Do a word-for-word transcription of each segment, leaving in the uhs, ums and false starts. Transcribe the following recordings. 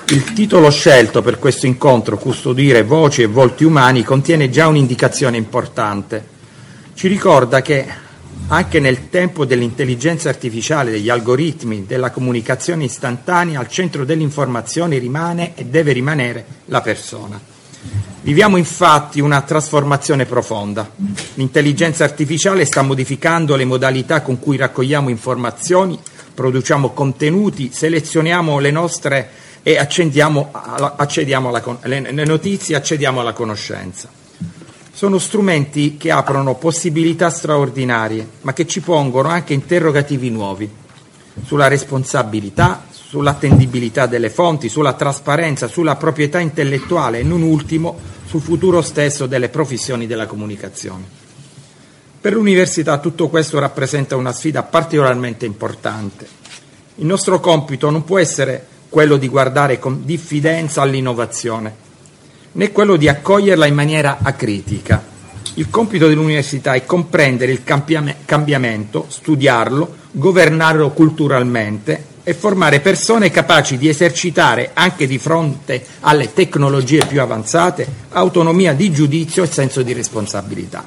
Il titolo scelto per questo incontro, Custodire voci e volti umani, contiene già un'indicazione importante. Ci ricorda che anche nel tempo dell'intelligenza artificiale, degli algoritmi, della comunicazione istantanea, al centro dell'informazione rimane e deve rimanere la persona. Viviamo infatti una trasformazione profonda. L'intelligenza artificiale sta modificando le modalità con cui raccogliamo informazioni, produciamo contenuti, selezioniamo le nostre e accediamo alla, accediamo alla, le, le notizie, accediamo alla conoscenza. Sono strumenti che aprono possibilità straordinarie, ma che ci pongono anche interrogativi nuovi sulla responsabilità, sull'attendibilità delle fonti, sulla trasparenza, sulla proprietà intellettuale e non ultimo sul futuro stesso delle professioni della comunicazione. Per l'università tutto questo rappresenta una sfida particolarmente importante. Il nostro compito non può essere quello di guardare con diffidenza all'innovazione, né quello di accoglierla in maniera acritica. Il compito dell'università è comprendere il cambiamento, studiarlo, governarlo culturalmente e formare persone capaci di esercitare, anche di fronte alle tecnologie più avanzate, autonomia di giudizio e senso di responsabilità.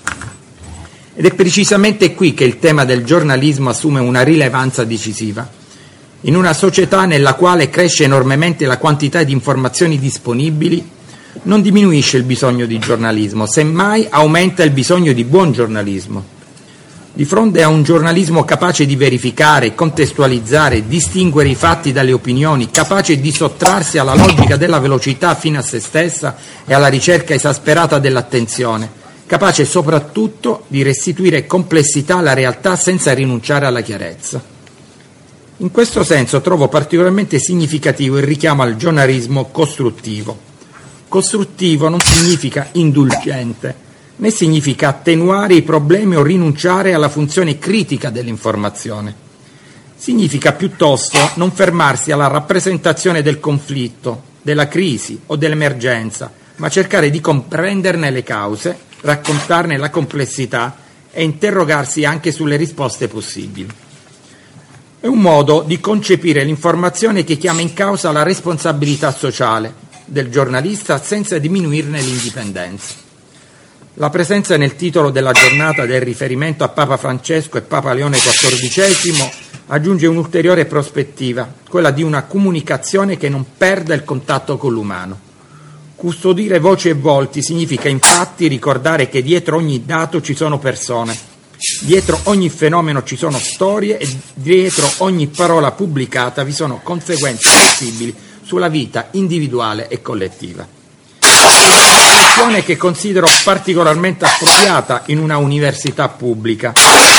Ed è precisamente qui che il tema del giornalismo assume una rilevanza decisiva. In una società nella quale cresce enormemente la quantità di informazioni disponibili, non diminuisce il bisogno di giornalismo, semmai aumenta il bisogno di buon giornalismo. Di fronte a un giornalismo capace di verificare, contestualizzare, distinguere i fatti dalle opinioni, capace di sottrarsi alla logica della velocità fino a se stessa e alla ricerca esasperata dell'attenzione, capace soprattutto di restituire complessità alla realtà senza rinunciare alla chiarezza. In questo senso trovo particolarmente significativo il richiamo al giornalismo costruttivo. Costruttivo non significa indulgente, né significa attenuare i problemi o rinunciare alla funzione critica dell'informazione. Significa piuttosto non fermarsi alla rappresentazione del conflitto, della crisi o dell'emergenza, ma cercare di comprenderne le cause, raccontarne la complessità e interrogarsi anche sulle risposte possibili. È un modo di concepire l'informazione che chiama in causa la responsabilità sociale del giornalista senza diminuirne l'indipendenza. La presenza nel titolo della giornata del riferimento a Papa Francesco e Papa Leone quattordicesimo aggiunge un'ulteriore prospettiva, quella di una comunicazione che non perda il contatto con l'umano. Custodire voci e volti significa infatti ricordare che dietro ogni dato ci sono persone, dietro ogni fenomeno ci sono storie e dietro ogni parola pubblicata vi sono conseguenze possibili sulla vita individuale e collettiva. Una definizione che considero particolarmente appropriata in una università pubblica.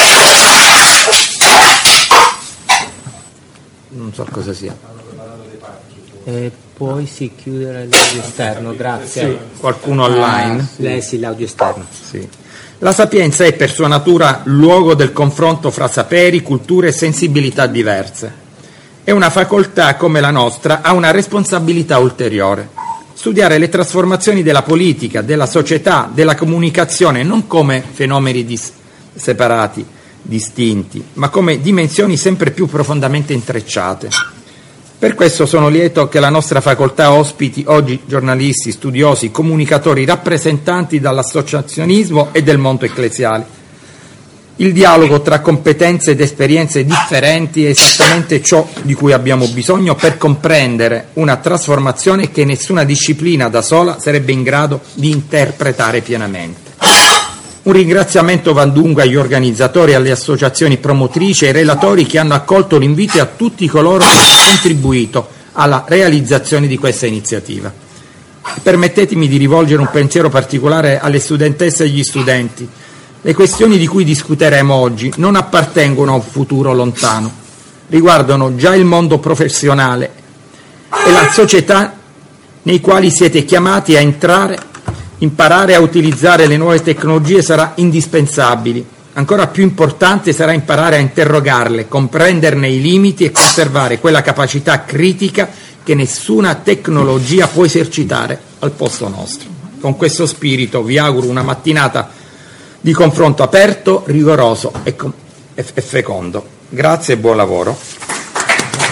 Non so cosa sia. Eh, puoi sì chiudere l'audio esterno, grazie. Sì, qualcuno online? Ah, lei sì, l'audio esterno. Sì. La sapienza è per sua natura luogo del confronto fra saperi, culture e sensibilità diverse. E una facoltà come la nostra ha una responsabilità ulteriore: studiare le trasformazioni della politica, della società, della comunicazione non come fenomeni dis- separati, distinti, ma come dimensioni sempre più profondamente intrecciate. Per questo sono lieto che la nostra facoltà ospiti oggi giornalisti, studiosi, comunicatori, rappresentanti dall'associazionismo e del mondo ecclesiale. Il dialogo tra competenze ed esperienze differenti è esattamente ciò di cui abbiamo bisogno per comprendere una trasformazione che nessuna disciplina da sola sarebbe in grado di interpretare pienamente. Un ringraziamento va dunque agli organizzatori, alle associazioni promotrici e ai relatori che hanno accolto l'invito e a tutti coloro che hanno contribuito alla realizzazione di questa iniziativa. Permettetemi di rivolgere un pensiero particolare alle studentesse e agli studenti. Le questioni di cui discuteremo oggi non appartengono a un futuro lontano, riguardano già il mondo professionale e la società nei quali siete chiamati a entrare. Imparare a utilizzare le nuove tecnologie sarà indispensabile. Ancora più importante sarà imparare a interrogarle, comprenderne i limiti e conservare quella capacità critica che nessuna tecnologia può esercitare al posto nostro. Con questo spirito vi auguro una mattinata di confronto aperto, rigoroso e fecondo. Grazie e buon lavoro.